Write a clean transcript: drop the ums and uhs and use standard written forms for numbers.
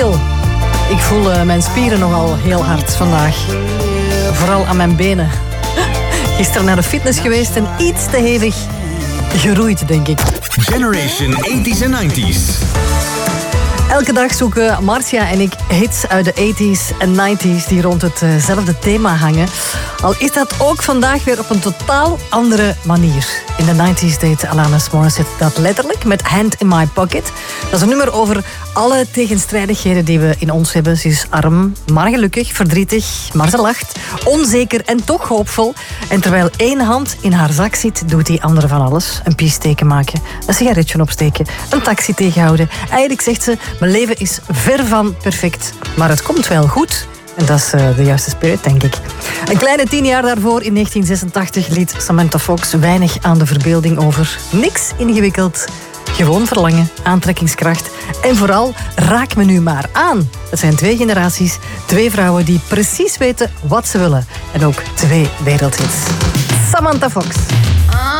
Stil. Ik voel mijn spieren nogal heel hard vandaag. Vooral aan mijn benen. Gisteren naar de fitness geweest en iets te hevig geroeid, denk ik. Generation 80s en 90s. Elke dag zoeken Marcia en ik hits uit de 80s en 90s die rond hetzelfde thema hangen. Al is dat ook vandaag weer op een totaal andere manier. In de 90s deed Alanis Morissette dat letterlijk met Hand in My Pocket. Dat is een nummer over alle tegenstrijdigheden die we in ons hebben. Ze is arm, maar gelukkig, verdrietig, maar ze lacht. Onzeker en toch hoopvol. En terwijl één hand in haar zak zit, doet die andere van alles. Een piesteken maken, een sigaretje opsteken, een taxi tegenhouden. Eigenlijk zegt ze, mijn leven is ver van perfect, maar het komt wel goed. En dat is de juiste spirit, denk ik. Een kleine 10 jaar daarvoor, in 1986, liet Samantha Fox weinig aan de verbeelding over. Niks ingewikkeld. Gewoon verlangen, aantrekkingskracht en vooral raak me nu maar aan. Het zijn 2 generaties, 2 vrouwen die precies weten wat ze willen. En ook 2 wereldhits. Samantha Fox.